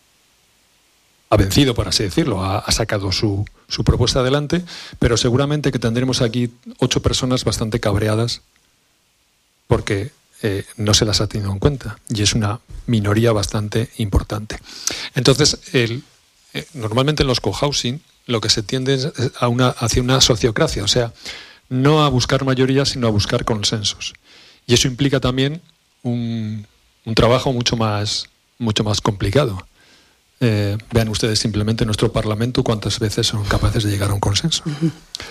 Speaker 2: ha vencido, por así decirlo, ha, ha sacado su, su propuesta adelante, pero seguramente que tendremos aquí ocho personas bastante cabreadas porque eh, no se las ha tenido en cuenta y es una minoría bastante importante. Entonces, el, eh, normalmente en los cohousing lo que se tiende es a una, hacia una sociocracia, o sea, no a buscar mayorías, sino a buscar consensos. Y eso implica también un, un trabajo mucho más, mucho más complicado. Eh, vean ustedes simplemente nuestro Parlamento cuántas veces son capaces de llegar a un consenso. Uh-huh.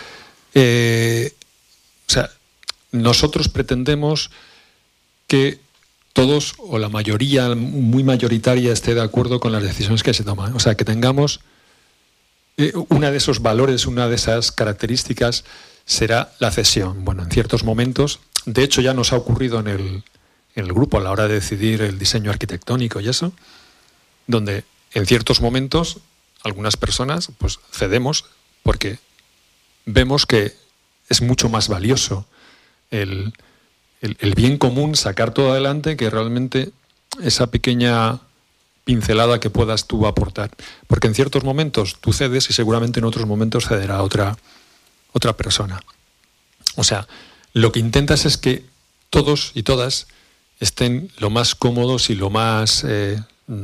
Speaker 2: Eh, o sea, nosotros pretendemos que todos o la mayoría muy mayoritaria esté de acuerdo con las decisiones que se toman. O sea, que tengamos eh, una de esos valores, una de esas características será la cesión. Bueno, en ciertos momentos, de hecho ya nos ha ocurrido en el, en el grupo a la hora de decidir el diseño arquitectónico y eso, donde en ciertos momentos algunas personas pues cedemos porque vemos que es mucho más valioso el, el, el bien común, sacar todo adelante, que realmente esa pequeña pincelada que puedas tú aportar. Porque en ciertos momentos tú cedes y seguramente en otros momentos cederá otra, otra persona. O sea, lo que intentas es que todos y todas estén lo más cómodos y lo más... Eh,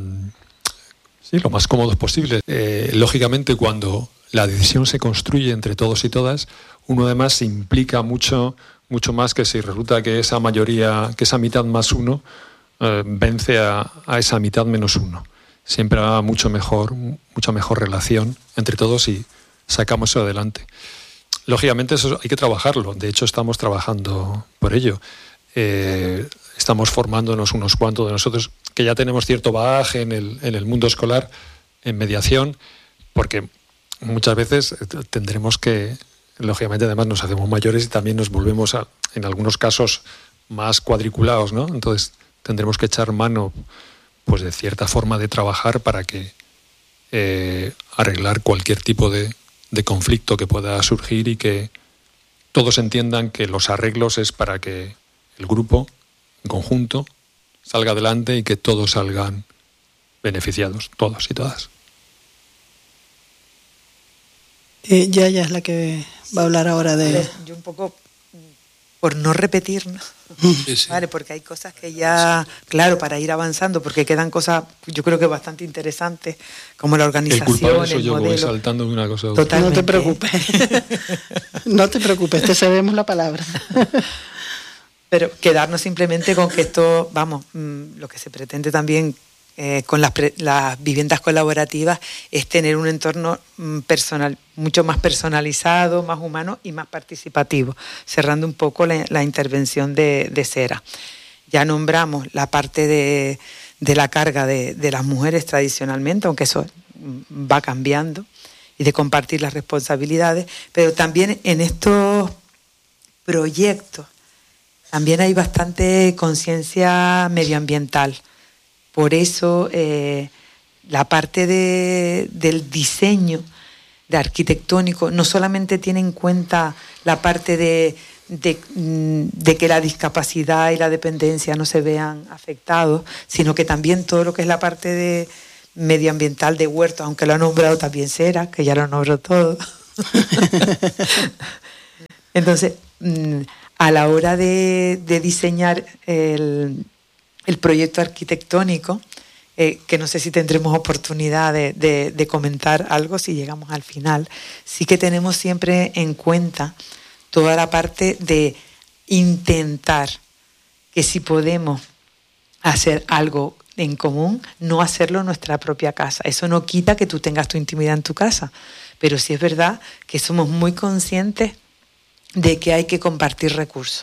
Speaker 2: sí, lo más cómodos posible. Eh, lógicamente, cuando la decisión se construye entre todos y todas, uno además se implica mucho, mucho más que si resulta que esa mayoría, que esa mitad más uno eh, vence a, a esa mitad menos uno. Siempre habrá mucho mejor, mucha mejor relación entre todos y sacamos eso adelante. Lógicamente eso hay que trabajarlo. De hecho, estamos trabajando por ello. Eh, estamos formándonos unos cuantos de nosotros que ya tenemos cierto bagaje en el, en el mundo escolar, en mediación, porque muchas veces tendremos que, lógicamente además nos hacemos mayores y también nos volvemos, a, en algunos casos, más cuadriculados, ¿no? Entonces tendremos que echar mano pues de cierta forma de trabajar para que eh, arreglar cualquier tipo de, de conflicto que pueda surgir y que todos entiendan que los arreglos es para que el grupo, en conjunto, salga adelante y que todos salgan beneficiados, todos y todas.
Speaker 3: Eh, ya, ya es la que va a hablar ahora de...
Speaker 4: Yo un poco, por no repetirnos, sí, sí. Vale, porque hay cosas que ya, claro, para ir avanzando, porque quedan cosas, yo creo que bastante interesantes, como la organización, el, culpable soy
Speaker 2: el yo,
Speaker 4: modelo.
Speaker 2: Voy saltando de una cosa a
Speaker 3: otra. Totalmente. No te preocupes, no te preocupes, te cedemos la palabra.
Speaker 4: Pero quedarnos simplemente con que esto, vamos, lo que se pretende también eh, con las, pre, las viviendas colaborativas es tener un entorno personal, mucho más personalizado, más humano y más participativo, cerrando un poco la, la intervención de, de Sera. Ya nombramos la parte de, de la carga de, de las mujeres tradicionalmente, aunque eso va cambiando, y de compartir las responsabilidades, pero también en estos proyectos también hay bastante conciencia medioambiental. Por eso eh, la parte de, del diseño de arquitectónico no solamente tiene en cuenta la parte de, de, de que la discapacidad y la dependencia no se vean afectados, sino que también todo lo que es la parte de medioambiental de huertos, aunque lo ha nombrado también Sera, que ya lo nombró todo. Entonces, a la hora de, de diseñar el, el proyecto arquitectónico, eh, que no sé si tendremos oportunidad de, de, de comentar algo si llegamos al final, sí que tenemos siempre en cuenta toda la parte de intentar que si podemos hacer algo en común, no hacerlo en nuestra propia casa. Eso no quita que tú tengas tu intimidad en tu casa, pero sí es verdad que somos muy conscientes de que hay que compartir recursos.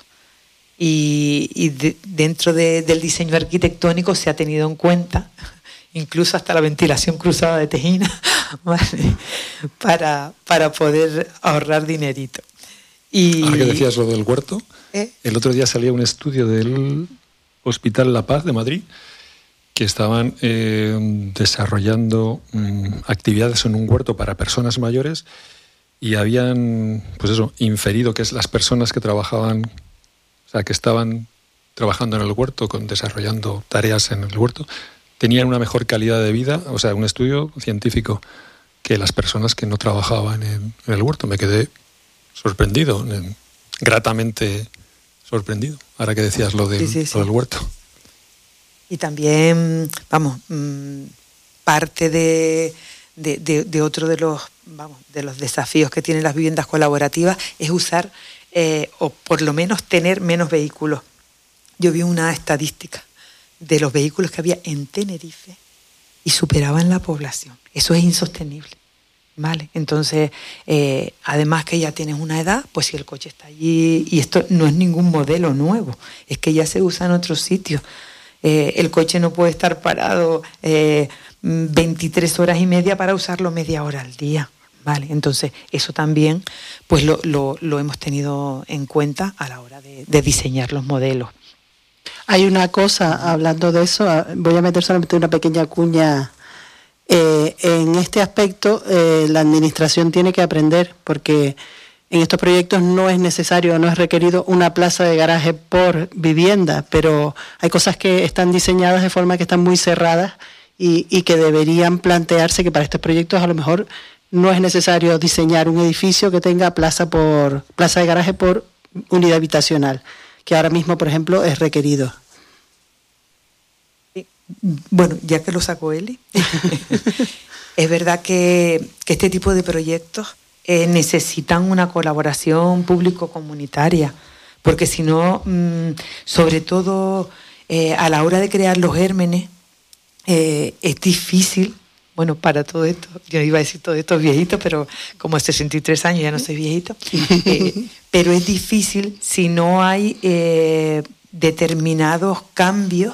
Speaker 4: Y, y de, dentro de, del diseño arquitectónico se ha tenido en cuenta, incluso hasta la ventilación cruzada de tejina, ¿vale? para, para poder ahorrar dinerito. Y,
Speaker 2: ahora que decías lo del huerto,
Speaker 4: ¿eh?
Speaker 2: El otro día salía un estudio del Hospital La Paz de Madrid que estaban eh, desarrollando um, actividades en un huerto para personas mayores y habían, pues eso, inferido que es las personas que trabajaban, o sea, que estaban trabajando en el huerto, con, desarrollando tareas en el huerto, tenían una mejor calidad de vida, o sea, un estudio científico, que las personas que no trabajaban en, en el huerto. Me quedé sorprendido, gratamente sorprendido, ahora que decías lo del,
Speaker 4: sí, sí, sí.
Speaker 2: lo del huerto.
Speaker 4: Y también, vamos, parte de, de, de, de otro de los, vamos, de los desafíos que tienen las viviendas colaborativas es usar, eh, o por lo menos tener menos vehículos. Yo vi una estadística de los vehículos que había en Tenerife y superaban la población. Eso es insostenible. Vale, entonces, eh, además que ya tienes una edad, pues si el coche está allí, y esto no es ningún modelo nuevo, es que ya se usa en otros sitios. Eh, el coche no puede estar parado eh, veintitrés horas y media para usarlo media hora al día. Vale, entonces eso también pues lo, lo, lo hemos tenido en cuenta a la hora de, de diseñar los modelos.
Speaker 3: Hay una cosa, hablando de eso, voy a meter solamente una pequeña cuña. Eh, en este aspecto eh, la administración tiene que aprender, porque en estos proyectos no es necesario, no es requerido una plaza de garaje por vivienda, pero hay cosas que están diseñadas de forma que están muy cerradas y, y que deberían plantearse que para estos proyectos a lo mejor no es necesario diseñar un edificio que tenga plaza por plaza de garaje por unidad habitacional, que ahora mismo, por ejemplo, es requerido.
Speaker 4: Bueno, ya que lo sacó Eli, es verdad que, que este tipo de proyectos eh, necesitan una colaboración público-comunitaria, porque si no, mmm, sobre todo eh, a la hora de crear los gérmenes, eh, es difícil, bueno, para todo esto, yo iba a decir todo esto viejito, pero como sesenta y tres años ya no soy viejito, eh, pero es difícil si no hay eh, determinados cambios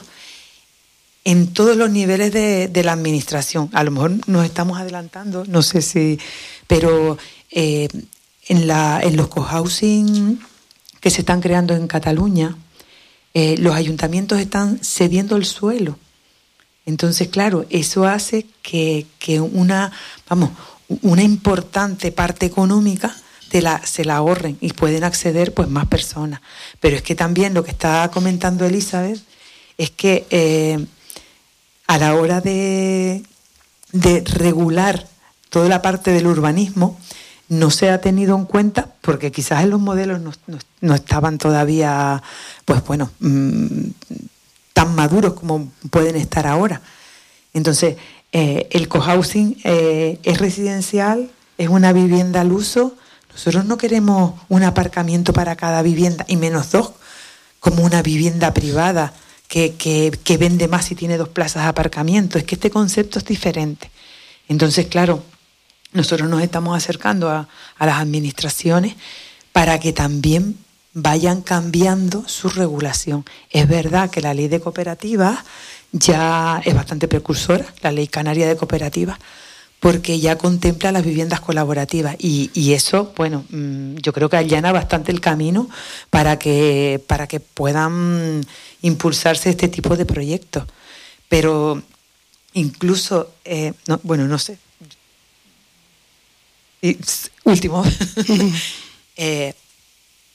Speaker 4: en todos los niveles de, de la administración. A lo mejor nos estamos adelantando, no sé si, pero eh, en, la, en los cohousing que se están creando en Cataluña, eh, los ayuntamientos están cediendo el suelo. Entonces, claro, eso hace que, que una, vamos, una importante parte económica de la, se la ahorren y pueden acceder pues más personas. Pero es que también lo que está comentando Elizabeth es que eh, a la hora de, de regular toda la parte del urbanismo no se ha tenido en cuenta, porque quizás en los modelos no, no, no estaban todavía, pues bueno, mmm, tan maduros como pueden estar ahora. Entonces, eh, el cohousing eh, es residencial, es una vivienda al uso. Nosotros no queremos un aparcamiento para cada vivienda, y menos dos, como una vivienda privada que, que, que vende más y tiene dos plazas de aparcamiento. Es que este concepto es diferente. Entonces, claro, nosotros nos estamos acercando a, a las administraciones para que también vayan cambiando su regulación. Es verdad que la ley de cooperativas ya es bastante precursora, la ley canaria de cooperativas, porque ya contempla las viviendas colaborativas y, y eso, bueno, yo creo que allana bastante el camino para que, para que puedan impulsarse este tipo de proyectos. Pero incluso, eh, no, bueno, no sé, y, último, eh,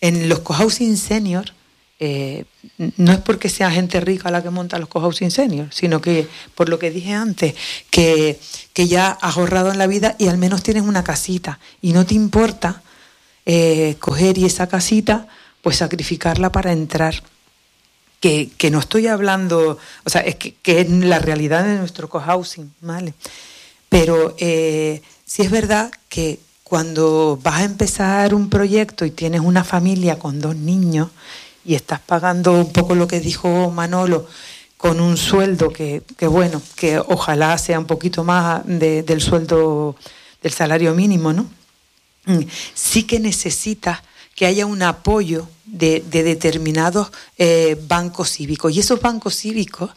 Speaker 4: en los cohousing senior, eh, no es porque sea gente rica la que monta los cohousing senior, sino que, por lo que dije antes, que, que ya has ahorrado en la vida y al menos tienes una casita y no te importa eh, coger y esa casita, pues sacrificarla para entrar. Que, que no estoy hablando, o sea, es que, que es la realidad de nuestro cohousing, ¿vale? Pero eh, sí es verdad que cuando vas a empezar un proyecto y tienes una familia con dos niños y estás pagando un poco lo que dijo Manolo, con un sueldo que, que bueno, que ojalá sea un poquito más de, del sueldo, del salario mínimo, ¿no? Sí que necesitas que haya un apoyo de, de determinados eh, bancos cívicos. Y esos bancos cívicos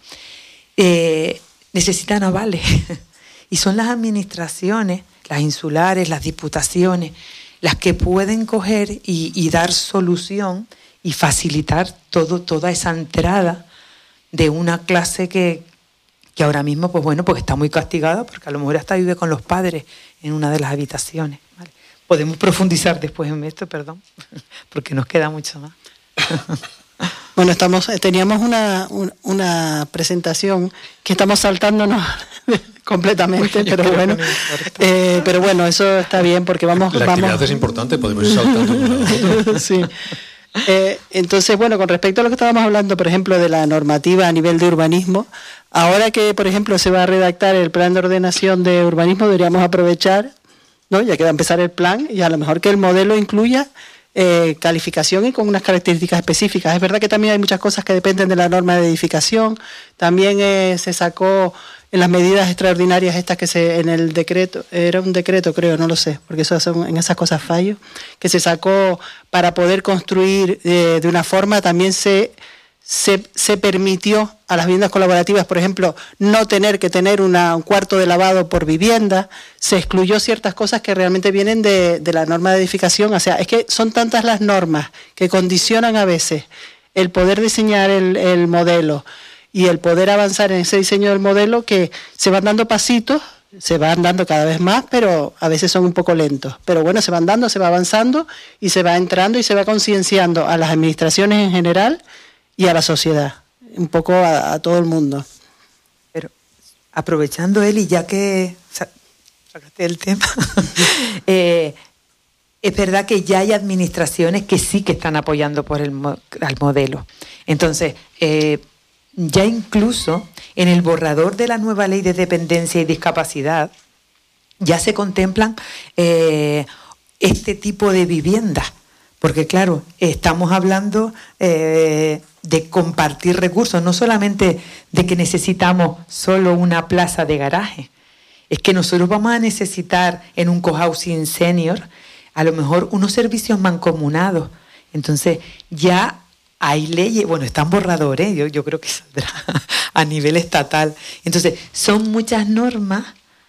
Speaker 4: eh, necesitan avales. Y son las administraciones, las insulares, las diputaciones, las que pueden coger y, y dar solución y facilitar todo, toda esa entrada de una clase que, que ahora mismo, pues bueno, pues está muy castigada porque a lo mejor hasta vive con los padres en una de las habitaciones, ¿vale? Podemos profundizar después en esto, perdón, porque nos queda mucho más.
Speaker 3: Bueno, estamos, teníamos una, una presentación que estamos saltándonos completamente, bueno, pero bueno, eh, pero bueno, eso está bien porque vamos...
Speaker 2: La actividad
Speaker 3: vamos...
Speaker 2: es importante, podemos ir saltando.
Speaker 3: Sí. Eh, entonces, bueno, con respecto a lo que estábamos hablando, por ejemplo, de la normativa a nivel de urbanismo, ahora que, por ejemplo, se va a redactar el plan de ordenación de urbanismo, deberíamos aprovechar, ¿no? Ya que va a empezar el plan y a lo mejor que el modelo incluya eh, calificación y con unas características específicas. Es verdad que también hay muchas cosas que dependen de la norma de edificación. También eh, se sacó en las medidas extraordinarias estas que se en el decreto, era un decreto creo, no lo sé, porque eso son, en esas cosas fallo, que se sacó para poder construir eh, de una forma, también se, se, se permitió a las viviendas colaborativas, por ejemplo, no tener que tener una, un cuarto de lavado por vivienda, se excluyó ciertas cosas que realmente vienen de, de la norma de edificación. O sea, es que son tantas las normas que condicionan a veces el poder diseñar el, el modelo y el poder avanzar en ese diseño del modelo, que se van dando pasitos, se van dando cada vez más, pero a veces son un poco lentos. Pero bueno, se van dando, se va avanzando y se va entrando y se va concienciando a las administraciones en general y a la sociedad, un poco a, a todo el mundo.
Speaker 4: Pero aprovechando, Eli, ya que sacaste el tema, eh, es verdad que ya hay administraciones que sí que están apoyando por el al modelo. Entonces, eh, ya incluso en el borrador de la nueva ley de dependencia y discapacidad ya se contemplan eh, este tipo de viviendas, porque claro, estamos hablando eh, de compartir recursos, no solamente de que necesitamos solo una plaza de garaje, es que nosotros vamos a necesitar en un cohousing senior a lo mejor unos servicios mancomunados. Entonces ya hay leyes, bueno, están borradores, yo, yo creo que saldrá a nivel estatal. Entonces, son muchas normas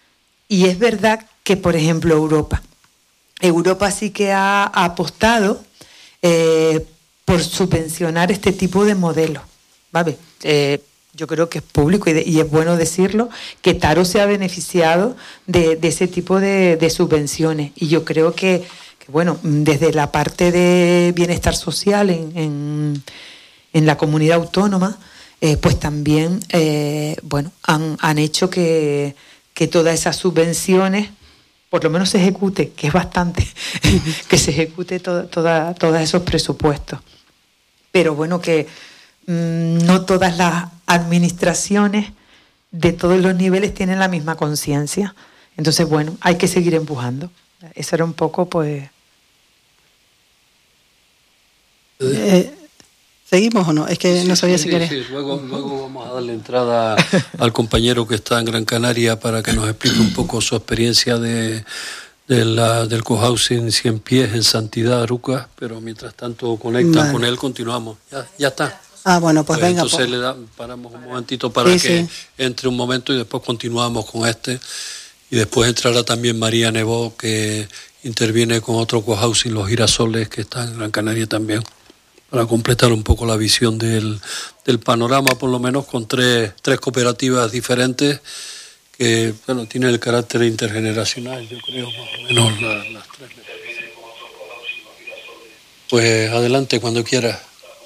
Speaker 4: y es verdad que, por ejemplo, Europa. Europa sí que ha, ha apostado eh, por subvencionar este tipo de modelos, ¿vale? Eh, yo creo que es público y, de, y es bueno decirlo, que Taro se ha beneficiado de, de ese tipo de, de subvenciones. Y yo creo que bueno, desde la parte de bienestar social en, en, en la comunidad autónoma, eh, pues también, eh, bueno, han, han hecho que, que todas esas subvenciones, por lo menos se ejecute, que es bastante, que se ejecute to, toda, todos esos presupuestos. Pero bueno, que mmm, no todas las administraciones de todos los niveles tienen la misma conciencia. Entonces, bueno, hay que seguir empujando. Eso era un poco, pues...
Speaker 3: Eh, ¿Seguimos o no? Es que
Speaker 1: sí,
Speaker 3: no sabía
Speaker 1: sí,
Speaker 3: si
Speaker 1: sí,
Speaker 3: querés.
Speaker 1: Sí. Luego, luego vamos a darle entrada al compañero que está en Gran Canaria para que nos explique un poco su experiencia de, de la, del cohousing Cien Pies en Santidad, Arucas, pero mientras tanto conectan vale. con él, continuamos. Ya, ya está.
Speaker 3: Ah, bueno, pues, pues venga.
Speaker 1: Entonces
Speaker 3: pues.
Speaker 1: le da, paramos un momentito para sí, que sí. entre un momento y después continuamos con este. Y después entrará también María Nebó, que interviene con otro cohousing, Los Girasoles, que está en Gran Canaria también, para completar un poco la visión del, del panorama, por lo menos con tres, tres cooperativas diferentes que, bueno, tienen el carácter intergeneracional, yo creo, más o menos la, las tres. Pues adelante, cuando quieras.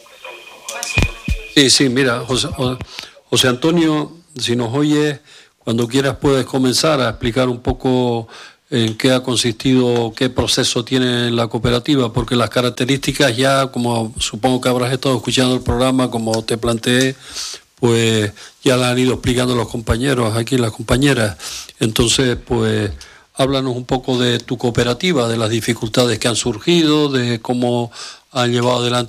Speaker 1: Sí, sí, mira, José, José Antonio, si nos oyes, cuando quieras puedes comenzar a explicar un poco en qué ha consistido, qué proceso tiene la cooperativa, porque las características ya, como supongo que habrás estado escuchando el programa, como te planteé, pues ya la han ido explicando los compañeros aquí, las compañeras. Entonces, pues háblanos un poco de tu cooperativa, de las dificultades que han surgido, de cómo han llevado adelante